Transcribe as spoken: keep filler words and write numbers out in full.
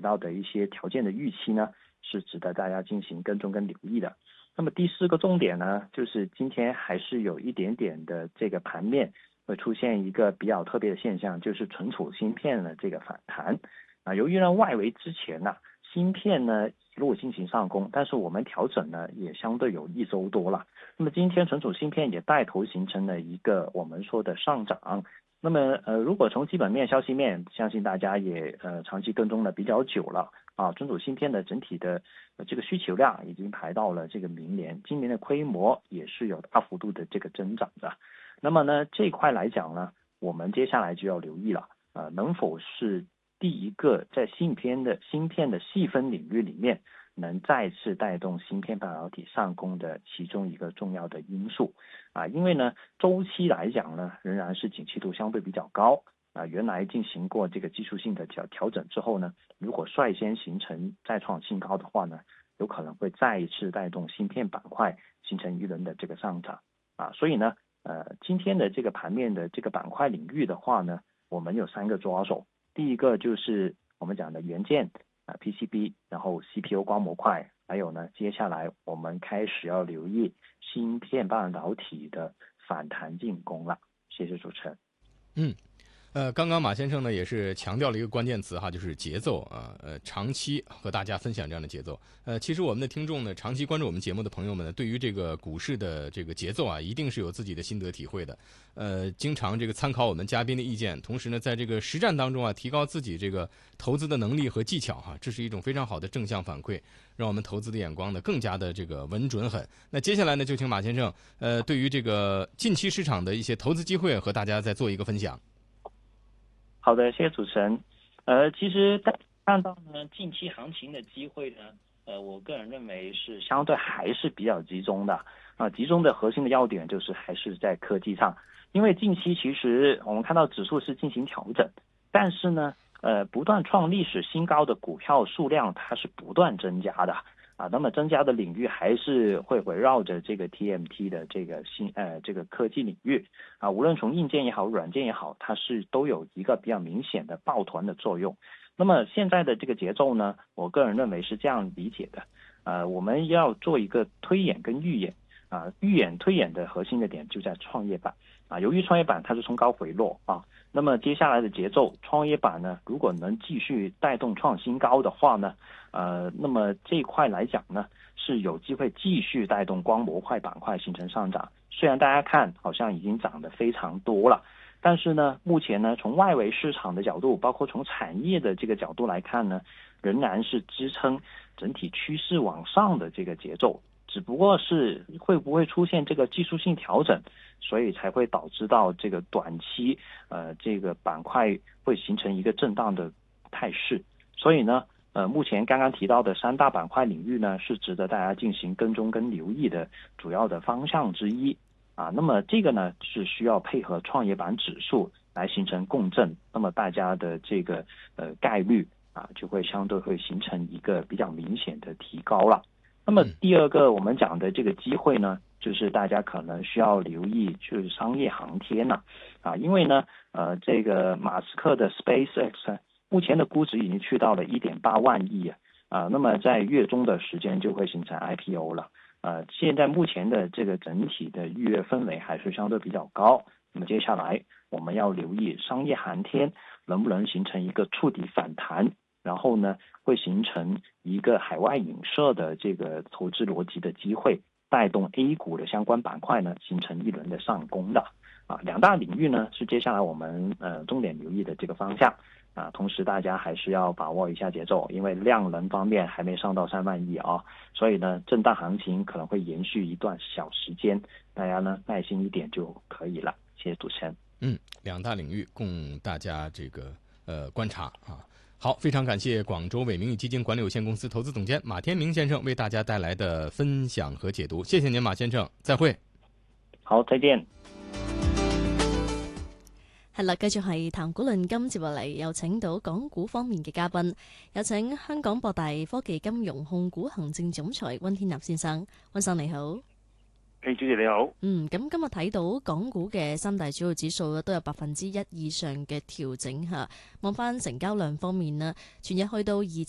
到的一些条件的预期呢，是值得大家进行跟踪跟留意的。那么第四个重点呢，就是今天还是有一点点的这个盘面会出现一个比较特别的现象，就是存储芯片的这个反弹啊。由于呢外围之前呢、啊、芯片呢一路进行上攻，但是我们调整呢也相对有一周多了。那么今天存储芯片也带头形成了一个我们说的上涨。那么呃，如果从基本面、消息面，相信大家也呃长期跟踪的比较久了啊，存储芯片的整体的、呃、这个需求量已经排到了这个明年，今年的规模也是有大幅度的这个增长的。那么呢，这一块来讲呢，我们接下来就要留意了，呃，能否是第一个在芯片的芯片的细分领域里面，能再次带动芯片半导体上攻的其中一个重要的因素啊。因为呢，周期来讲呢，仍然是景气度相对比较高啊。原来进行过这个技术性的调调整之后呢，如果率先形成再创新高的话呢，有可能会再一次带动芯片板块形成一轮的这个上涨啊。所以呢，呃，今天的这个盘面的这个板块领域的话呢，我们有三个抓手。第一个就是我们讲的元件啊 P C B， 然后 C P U 光模块，还有呢，接下来我们开始要留意芯片半导体的反弹进攻了。谢谢主持人。 嗯。呃，刚刚马先生呢也是强调了一个关键词哈，就是节奏啊，呃，长期和大家分享这样的节奏。呃，其实我们的听众呢，长期关注我们节目的朋友们呢，对于这个股市的这个节奏啊，一定是有自己的心得体会的。呃，经常这个参考我们嘉宾的意见，同时呢，在这个实战当中啊，提高自己这个投资的能力和技巧哈，这是一种非常好的正向反馈，让我们投资的眼光呢更加的这个稳准狠。那接下来呢，就请马先生，呃，对于这个近期市场的一些投资机会和大家再做一个分享。 好的，谢谢主持人。呃，其实看到呢，近期行情的机会呢，呃，我个人认为是相对还是比较集中的啊。集中的核心的要点就是还是在科技上，因为近期其实我们看到指数是进行调整，但是呢，呃，不断创历史新高的股票数量它是不断增加的。啊，那么增加的领域还是会围绕着这个 T M T 的这个新呃这个科技领域啊，无论从硬件也好，软件也好，它是都有一个比较明显的抱团的作用。那么现在的这个节奏呢，我个人认为是这样理解的，呃，我们要做一个推演跟预演啊，预演推演的核心的点就在创业板啊，由于创业板它是冲高回落啊，那么接下来的节奏，创业板呢，如果能继续带动创新高的话呢，呃，那么这一块来讲呢，是有机会继续带动光模块板块形成上涨。虽然大家看好像已经涨得非常多了，但是呢，目前呢，从外围市场的角度，包括从产业的这个角度来看呢，仍然是支撑整体趋势往上的这个节奏。只不过是会不会出现这个技术性调整，所以才会导致到这个短期呃这个板块会形成一个震荡的态势。所以呢，呃，目前刚刚提到的三大板块领域呢，是值得大家进行跟踪跟留意的主要的方向之一啊。那么这个呢是需要配合创业板指数来形成共振，那么大家的这个呃概率啊就会相对会形成一个比较明显的提高了。那么第二个我们讲的这个机会呢，就是大家可能需要留意，就是商业航天了啊，因为呢，呃，这个马斯克的 SpaceX 目前的估值已经去到了 一点八万亿啊，啊，那么在月中的时间就会形成 I P O 了，呃，现在目前的这个整体的预约氛围还是相对比较高，那么接下来我们要留意商业航天能不能形成一个触底反弹。然后呢，会形成一个海外影射的这个投资逻辑的机会，带动 A 股的相关板块呢形成一轮的上攻的啊。两大领域呢是接下来我们呃重点留意的这个方向啊。同时大家还是要把握一下节奏，因为量能方面还没上到三万亿啊，所以呢震荡行情可能会延续一段小时间，大家呢耐心一点就可以了。谢谢主持人。 嗯，两大领域供大家这个呃观察啊。好，非常感谢广州伟明宇基金管理有限公司投资总监马天明先生为大家帶來的分享和解讀，謝謝您馬先生，再會。 好，再見。 係啦，繼續係談股論金，接落嚟有請到港股方面嘅嘉賓，有請香港博大科技金融控股行政總裁溫天納先生。溫生你好。 誒，主持你好。 嗯，咁今日睇到港股嘅三大主要指數都有百分之一以上嘅調整嚇。望翻成交量方面呢，全日去到二